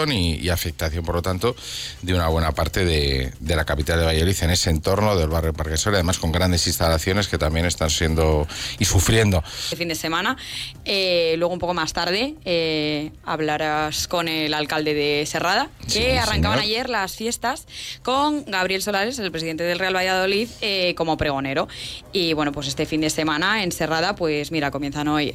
circulación y afectación, por lo tanto, de una buena parte de la capital de Valladolid, en ese entorno del barrio Parquesol, además con grandes instalaciones que también están siendo y sufriendo. El fin de semana, luego un poco más tarde hablarás con el alcalde de Serrada, que Sí, arrancaban señor. ayer las fiestas con Gabriel Solares, el presidente del Real Valladolid, como pregonero. Y bueno, pues este fin de semana en Serrada, pues mira, comienzan hoy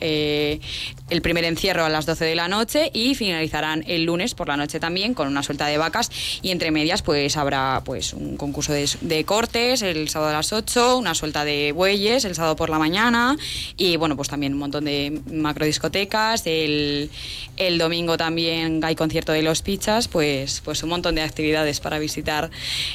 el primer encierro a las 12 de la noche y finalizarán el lunes por la noche también con una suelta de vacas, y entre medias pues habrá pues un concurso de cortes el sábado a las 8, una suelta de bueyes el sábado por la mañana, y bueno, pues también un montón de macrodiscotecas. El domingo también hay concierto de Los Pichas, pues un montón de actividades para visitar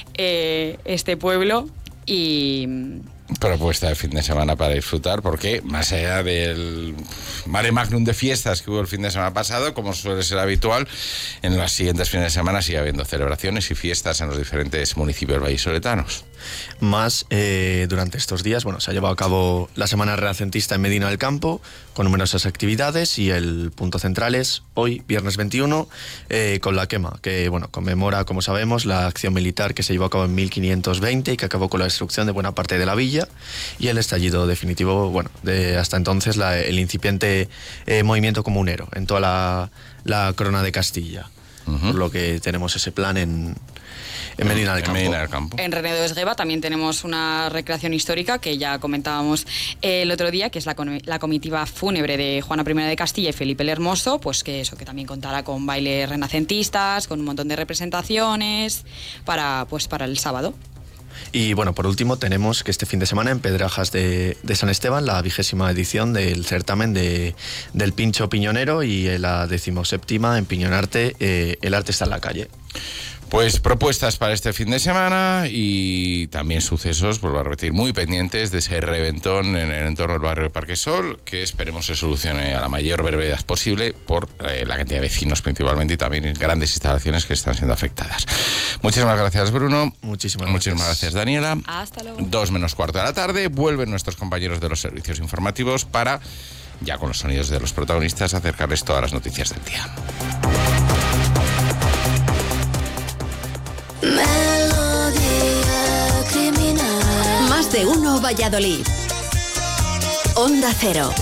este pueblo. Y Propuesta de fin de semana para disfrutar, porque más allá del mare magnum de fiestas que hubo el fin de semana pasado, como suele ser habitual, en los siguientes fines de semana sigue habiendo celebraciones y fiestas en los diferentes municipios vallisoletanos. Más durante estos días, bueno, se ha llevado a cabo la Semana Renacentista en Medina del Campo, con numerosas actividades, y el punto central es hoy, viernes 21, con la quema, que bueno, conmemora, como sabemos, la acción militar que se llevó a cabo en 1520 y que acabó con la destrucción de buena parte de la villa y el estallido definitivo, bueno, de hasta entonces el incipiente movimiento comunero en toda la corona de Castilla. Por lo que tenemos ese plan en Medina del Campo. En Renedo de Esgueva también tenemos una recreación histórica que ya comentábamos el otro día, que es la comitiva fúnebre de Juana I de Castilla y Felipe el Hermoso, pues que también contará con bailes renacentistas, con un montón de representaciones para el sábado. Y bueno, por último tenemos que este fin de semana en Pedrajas de San Esteban la 20ª edición del certamen del pincho piñonero, y la 17ª en Piñonarte, el arte está en la calle. Pues propuestas para este fin de semana y también sucesos, vuelvo a repetir, muy pendientes de ese reventón en el entorno del barrio de Parquesol, que esperemos se solucione a la mayor brevedad posible por la cantidad de vecinos principalmente, y también grandes instalaciones que están siendo afectadas. Muchísimas gracias, Bruno. Muchísimas gracias, Daniela. Hasta luego. 2:45 de la tarde, vuelven nuestros compañeros de los servicios informativos para, ya con los sonidos de los protagonistas, acercarles todas las noticias del día. Melodía criminal. Más de uno Valladolid. Onda Cero.